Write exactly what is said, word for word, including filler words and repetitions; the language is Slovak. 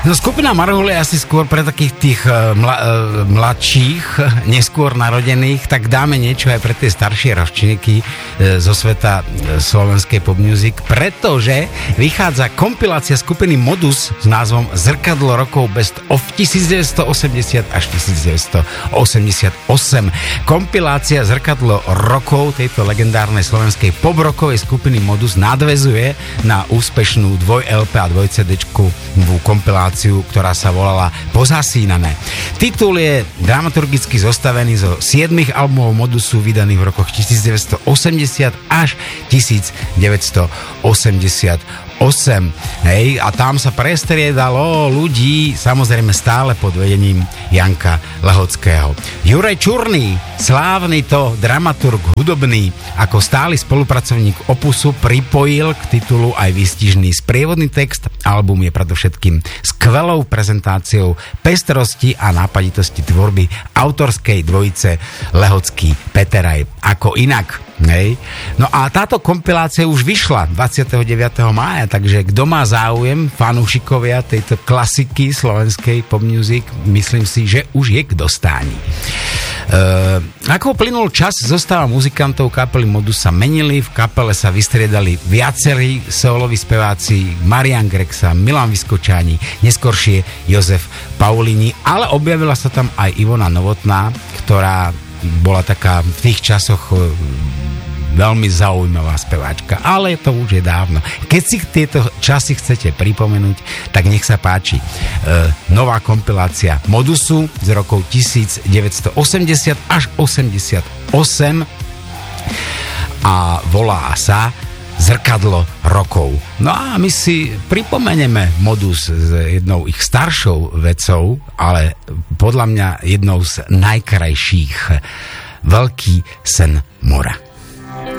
No skupina Marhul je asi skôr pre takých tých mla, mladších, neskôr narodených, tak dáme niečo aj pre tie staršie ročníky zo sveta slovenskej pop music, pretože vychádza kompilácia skupiny Modus s názvom Zrkadlo rokov Best of devätnásťstoosemdesiat až devätnásťstoosemdesiatosem. Kompilácia Zrkadlo rokov tejto legendárnej slovenskej pop-rockovej skupiny Modus nadväzuje na úspešnú dvoj el pé a dvoj cé déčkovú kompiláciu, ktorá sa volala Pozasínané. Titul je dramaturgicky zostavený zo siedmich albumov Modusu vydaných v rokoch devätnásťstoosemdesiat až devätnásťstoosemdesiatosem. Hej, a tam sa prestriedalo ľudí, samozrejme stále pod vedením Janka Lehockého. Juraj Čurný, slávny to dramaturg hudobný, ako stály spolupracovník Opusu pripojil k titulu aj výstižný sprievodný text. Album je predovšetkým skvelou prezentáciou pestrosti a nápaditosti tvorby autorskej dvojice Lehocký Peteraj. Ako inak. Hej. No a táto kompilácia už vyšla dvadsiateho deviateho mája, takže kto má záujem, fanúšikovia tejto klasiky slovenskej pop music, myslím si, že už je k dostání. Uh, ako plynul čas, zostáva muzikantov kapely Modus sa menili, v kapele sa vystriedali viacerí soloví speváci, Marian Grexa, Milan Vyskočáni, neskoršie Jozef Paulini, ale objavila sa tam aj Ivona Novotná, ktorá bola taká v tých časoch veľmi zaujímavá speváčka, ale to už je dávno. Keď si tieto časy chcete pripomenúť, tak nech sa páči. E, nová kompilácia Modusu z rokov devätnásťstoosemdesiat až osemdesiatosem a volá sa Zrkadlo rokov. No a my si pripomeneme Modus s jednou ich staršou vecou, ale podľa mňa jednou z najkrajších. Veľký sen mora.